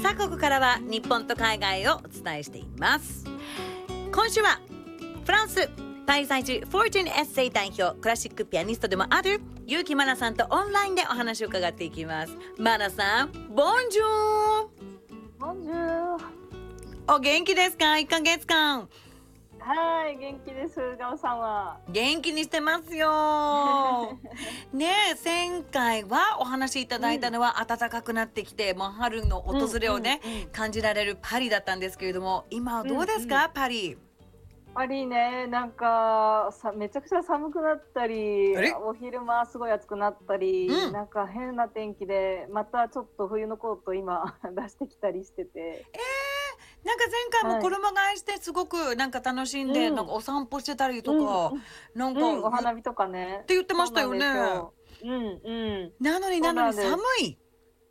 さあここからは日本と海外をお伝えしています。今週はフランス滞在中フォーチュンエッセイ代表クラシックピアニストでもある結城真奈さんとオンラインでお話を伺っていきます。真奈さん、ボンジュー。 ボンジュー。 お元気ですか？1ヶ月間。 はい、元気です。ガオさんは元気にしてますよねえ、前回はお話しいただいたのは暖かくなってきて、もう春の訪れをね、感じられるパリだったんですけれども、今はどうですか、パリ。 パリね、なんかめちゃくちゃ寒くなったり、お昼間すごい暑くなったり、なんか変な天気で、またちょっと冬のコート今出してきたりしてて、 なんか前回も衣替えしてすごくなんか楽しんで、なんかお散歩してたりとか、なんか、 お花見とかねって言ってましたよね。なのに寒い。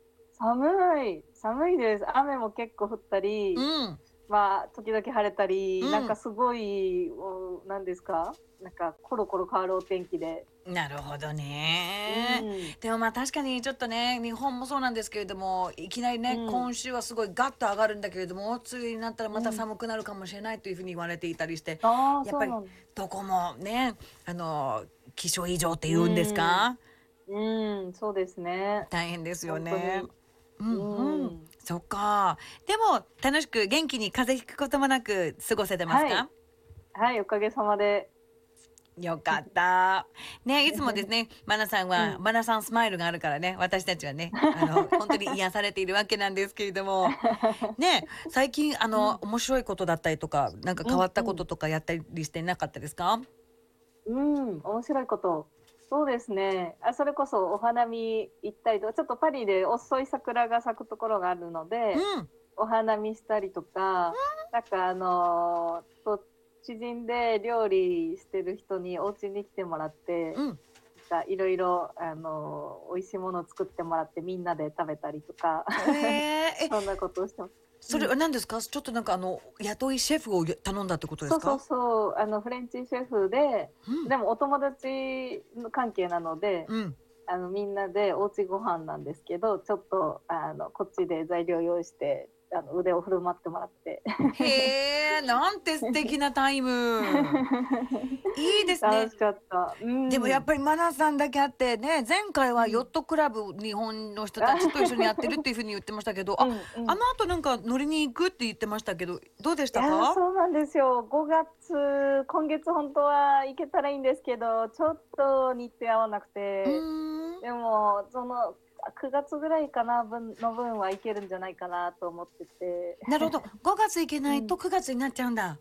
寒いです。雨も結構降ったり、まあ時々晴れたり、なんかすごい何ですか、なんかコロコロ変わるお天気で。 なるほどね、でもまあ確かにちょっとね、日本もそうなんですけれども、いきなりね、今週はすごいガッと上がるんだけれども、梅雨になったらまた寒くなるかもしれないというふうに言われていたりして、やっぱりどこもね、気象異常って言うんですか、 そうですね、 大変ですよね。そっか。でも楽しく元気に風邪ひくこともなく過ごせてますか？ はい、おかげさまで。 よかったね。いつもですね、マナさんは、マナさんスマイルがあるからね、私たちはね、本当に癒されているわけなんですけれどもね、最近面白いことだったりとか、なんか変わったこととかやったりしてなかったですか？ 面白いこと、そうですね。それこそお花見行ったりとか、ちょっとパリで遅い桜が咲くところがあるので、お花見したりとか、なんか知人で料理してる人にお家に来てもらって、いろいろ美味しいものを作ってもらってみんなで食べたりとかそんなことをしてます。 それは何ですか？ちょっとなんか雇いシェフを頼んだってことですか？ そうフレンチシェフで、でもお友達の関係なので、みんなでおうちご飯なんですけど、ちょっとこっちで材料用意して腕を振る舞ってもらってへえ、なんて素敵なタイムいいですね。 楽しかった。 でもやっぱりマナさんだけあってね、前回はヨットクラブ日本の人たちと一緒にやってるっていうふうに言ってましたけど、あの後なんか乗りに行くって言ってましたけど、どうでしたか？ そうなんですよ。今月本当は行けたらいいんですけど、ちょっと日程合わなくて、でもその9月ぐらいかなの分は行けるんじゃないかなと思ってて。 なるほど。5月行けないと9月になっちゃうんだ。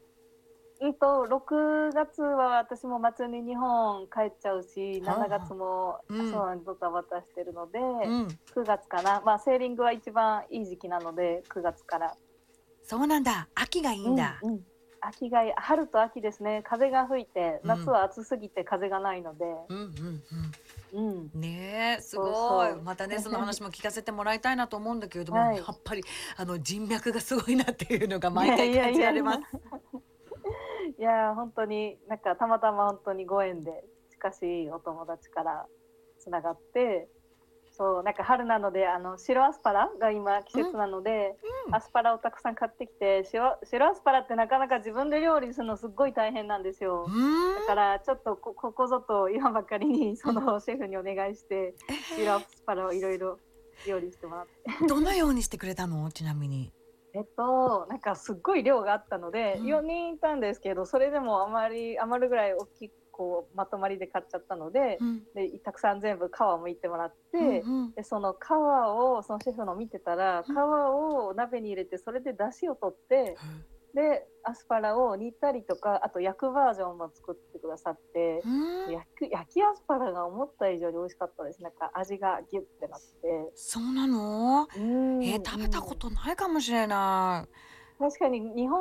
6月は私も末に日本帰っちゃうし、7月もそうなんドタバタしてるので、9月かな。まあセーリングは一番いい時期なので、9月から。 そうなんだ。秋がいいんだ。 秋がいい。春と秋ですね。風が吹いて、夏は暑すぎて風がないので。 ねえ、すごい。またね、その話も聞かせてもらいたいなと思うんだけれども、やっぱり人脈がすごいなっていうのが毎回感じられます。 いや本当になんかたまたま本当にご縁で近しいお友達からつながって、そうなんか春なので白アスパラが今季節なので、アスパラをたくさん買ってきて、白アスパラってなかなか自分で料理するのすっごい大変なんですよ。だからちょっとここぞと今ばかりにそのシェフにお願いして白アスパラをいろいろ料理してもらってどのようにしてくれたの？ちなみに。 なんかすっごい量があったので、4人いたんですけど、それでも余るぐらい大きくまとまりで買っちゃったので、たくさん全部皮むいてもらって、でその皮をそのシェフの見てたら、皮を鍋に入れて、それで出汁を取って、でアスパラを煮たりとか、あと焼くバージョンも作ってくださって、焼きアスパラが思った以上に美味しかったです。なんか味がギュッてなって。 そうなの？食べたことないかもしれない。 確かに日本